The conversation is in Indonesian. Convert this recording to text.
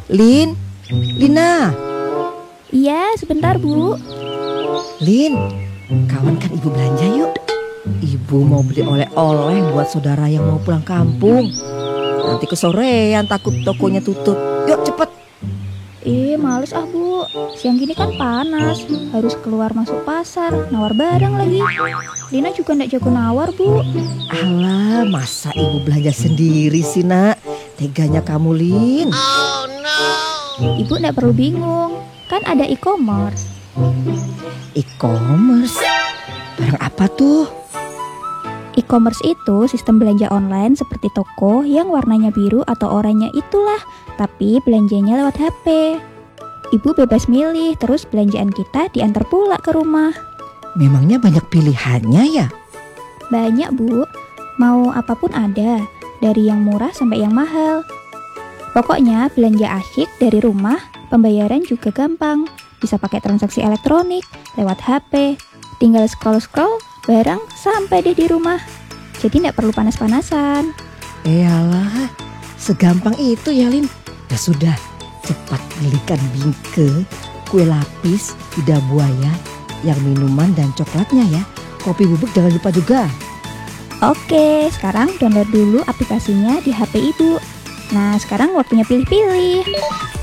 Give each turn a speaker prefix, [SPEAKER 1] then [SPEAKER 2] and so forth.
[SPEAKER 1] Lin, Lina,
[SPEAKER 2] Iya, sebentar Bu.
[SPEAKER 1] Lin, kawan kan ibu belanja yuk. Ibu mau beli oleh-oleh buat saudara yang mau pulang kampung. Nanti kesorean takut tokonya tutup. Yuk cepet.
[SPEAKER 2] Males Bu. Siang gini kan panas, harus keluar masuk pasar, nawar barang lagi. Lina juga ndak jago nawar Bu.
[SPEAKER 1] Alah, masa ibu belanja sendiri sih nak? Teganya kamu, Lin.
[SPEAKER 2] Ibu ndak perlu bingung, kan ada e-commerce.
[SPEAKER 1] E-commerce? Barang apa tuh?
[SPEAKER 2] E-commerce itu sistem belanja online seperti toko yang warnanya biru atau oranye itulah, tapi belanjanya lewat HP. Ibu bebas milih, terus belanjaan kita diantar pula ke rumah.
[SPEAKER 1] Memangnya banyak pilihannya ya?
[SPEAKER 2] Banyak Bu, mau apapun ada, dari yang murah sampai yang mahal. Pokoknya belanja asyik dari rumah, pembayaran juga gampang. Bisa pakai transaksi elektronik, lewat HP. Tinggal scroll-scroll, barang sampai deh di rumah. Jadi nggak perlu panas-panasan.
[SPEAKER 1] Eyalah, segampang itu ya Lin. Ya sudah, cepat belikan bingke, kue lapis, lidah buaya, yang minuman dan coklatnya ya. Kopi bubuk jangan lupa juga.
[SPEAKER 2] Oke, sekarang download dulu aplikasinya di HP Ibu. Nah, sekarang waktunya pilih-pilih.